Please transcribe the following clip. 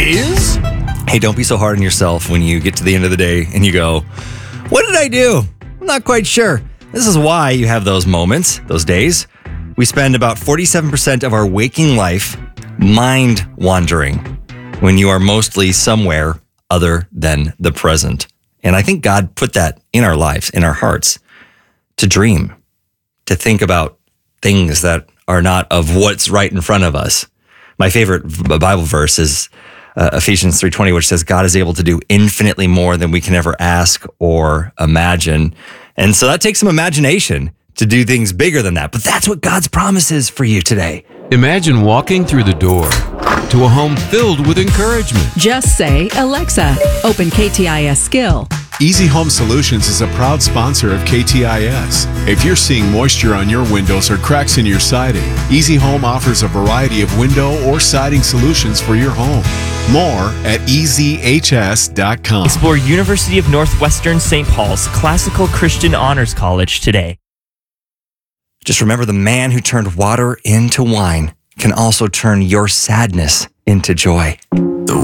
is... Hey, don't be so hard on yourself when you get to the end of the day and you go, what did I do? I'm not quite sure. This is why you have those moments, those days. We spend about 47% of our waking life mind wandering when you are mostly somewhere other than the present. And I think God put that in our lives, in our hearts, to dream, to think about things that are not of what's right in front of us. My favorite Bible verse is Ephesians 3:20, which says God is able to do infinitely more than we can ever ask or imagine. And so that takes some imagination to do things bigger than that. But that's what God's promise is for you today. Imagine walking through the door to a home filled with encouragement. Just say, Alexa, open KTIS Skill. Easy Home Solutions is a proud sponsor of KTIS. If you're seeing moisture on your windows or cracks in your siding, Easy Home offers a variety of window or siding solutions for your home. More at EasyHS.com. Explore University of Northwestern St. Paul's Classical Christian Honors College today. Just remember, the man who turned water into wine can also turn your sadness into joy. The